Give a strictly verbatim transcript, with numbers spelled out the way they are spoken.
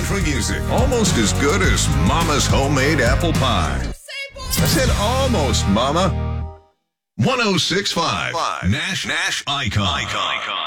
country music. Almost as good as Mama's homemade apple pie. I said almost, Mama. one oh six point five Nash Nash Icon. Icon.